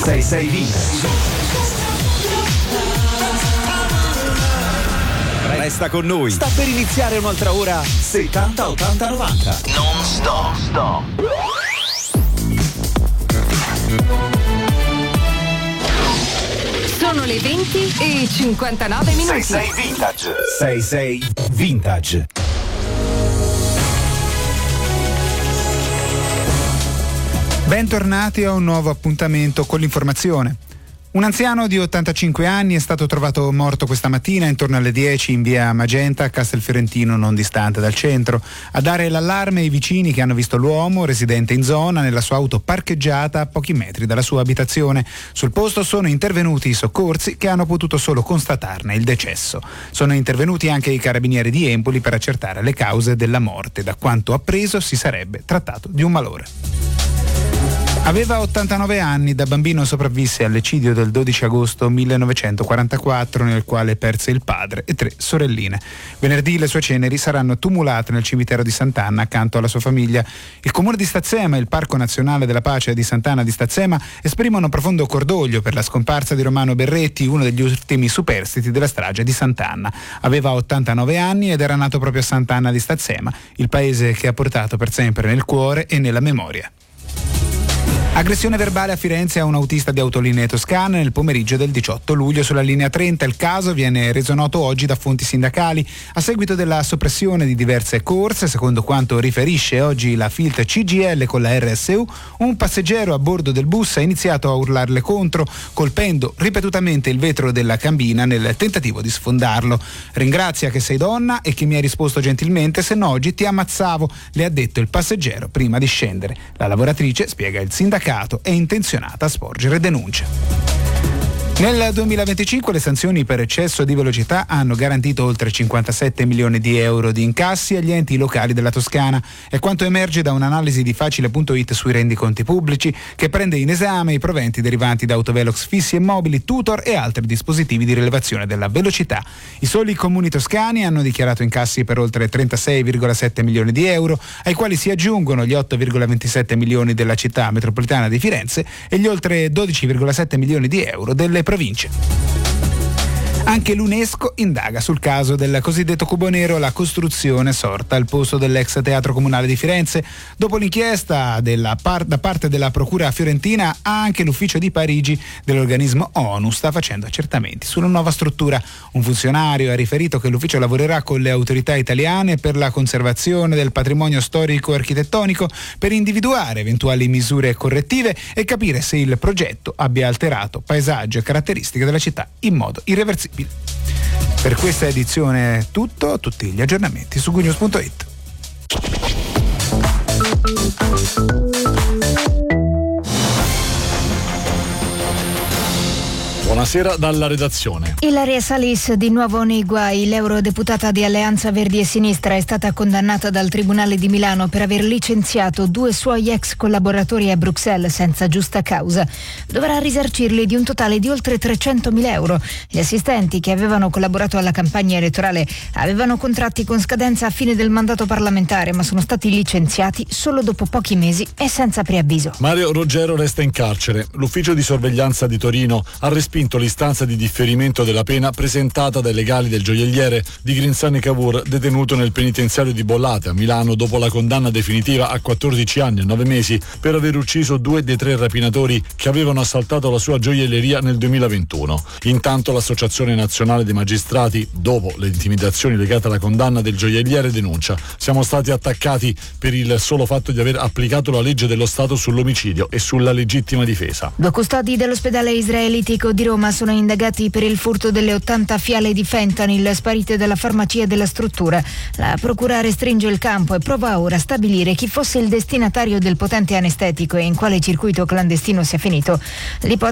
66 Vintage. Resta con noi. Sta per iniziare un'altra ora 70 80 90. Non stop. Sono le 20:59. 66 Vintage. 66 Vintage. Bentornati a un nuovo appuntamento con l'informazione. Un anziano di 85 anni è stato trovato morto questa mattina intorno alle 10 in via Magenta a Castelfiorentino, non distante dal centro. A dare l'allarme i vicini che hanno visto l'uomo, residente in zona, nella sua auto parcheggiata a pochi metri dalla sua abitazione. Sul posto sono intervenuti i soccorsi che hanno potuto solo constatarne il decesso. Sono intervenuti anche i carabinieri di Empoli per accertare le cause della morte. Da quanto appreso si sarebbe trattato di un malore. Aveva 89 anni, da bambino sopravvisse all'eccidio del 12 agosto 1944 nel quale perse il padre e 3 sorelline. Venerdì le sue ceneri saranno tumulate nel cimitero di Sant'Anna accanto alla sua famiglia. Il comune di Stazzema e il Parco Nazionale della Pace di Sant'Anna di Stazzema esprimono profondo cordoglio per la scomparsa di Romano Berretti, uno degli ultimi superstiti della strage di Sant'Anna. Aveva 89 anni ed era nato proprio a Sant'Anna di Stazzema, il paese che ha portato per sempre nel cuore e nella memoria. Aggressione verbale a Firenze a un autista di Autolinee Toscane nel pomeriggio del 18 luglio sulla linea 30. Il caso viene reso noto oggi da fonti sindacali a seguito della soppressione di diverse corse. Secondo quanto riferisce oggi la Filt CGIL con la RSU, un passeggero a bordo del bus ha iniziato a urlarle contro, colpendo ripetutamente il vetro della cabina nel tentativo di sfondarlo. Ringrazia che sei donna e che mi hai risposto gentilmente, se no oggi ti ammazzavo, le ha detto il passeggero prima di scendere. La lavoratrice, spiega il sindacato, è intenzionata a sporgere denuncia. Nel 2025 le sanzioni per eccesso di velocità hanno garantito oltre 57 milioni di euro di incassi agli enti locali della Toscana. È quanto emerge da un'analisi di Facile.it sui rendiconti pubblici che prende in esame i proventi derivanti da autovelox fissi e mobili, tutor e altri dispositivi di rilevazione della velocità. I soli comuni toscani hanno dichiarato incassi per oltre 36,7 milioni di euro, ai quali si aggiungono gli 8,27 milioni della città metropolitana di Firenze e gli oltre 12,7 milioni di euro delle province. Anche l'UNESCO indaga sul caso del cosiddetto cubo nero, la costruzione sorta al posto dell'ex teatro comunale di Firenze. Dopo l'inchiesta da parte della procura fiorentina, anche l'ufficio di Parigi dell'organismo ONU sta facendo accertamenti sulla nuova struttura. Un funzionario ha riferito che l'ufficio lavorerà con le autorità italiane per la conservazione del patrimonio storico-architettonico per individuare eventuali misure correttive e capire se il progetto abbia alterato paesaggio e caratteristiche della città in modo irreversibile. Per questa edizione è tutto, tutti gli aggiornamenti su gnews.it. Buonasera dalla redazione. Ilaria Salis di nuovo nei guai. L'eurodeputata di Alleanza Verdi e Sinistra è stata condannata dal Tribunale di Milano per aver licenziato 2 suoi ex collaboratori a Bruxelles senza giusta causa. Dovrà risarcirli di un totale di oltre 300.000 euro. Gli assistenti che avevano collaborato alla campagna elettorale avevano contratti con scadenza a fine del mandato parlamentare, ma sono stati licenziati solo dopo pochi mesi e senza preavviso. Mario Roggero resta in carcere. L'ufficio di sorveglianza di Torino ha respinto l'istanza di differimento della pena presentata dai legali del gioielliere di Grinzane Cavour, detenuto nel penitenziario di Bollate a Milano dopo la condanna definitiva a 14 anni e 9 mesi per aver ucciso 2 dei 3 rapinatori che avevano assaltato la sua gioielleria nel 2021. Intanto l'Associazione Nazionale dei Magistrati, dopo le intimidazioni legate alla condanna del gioielliere, denuncia: siamo stati attaccati per il solo fatto di aver applicato la legge dello Stato sull'omicidio e sulla legittima difesa. 2 custodi dell'ospedale israelitico di Roma sono indagati per il furto delle 80 fiale di fentanyl sparite dalla farmacia della struttura. La procura restringe il campo e prova ora a stabilire chi fosse il destinatario del potente anestetico e in quale circuito clandestino sia finito.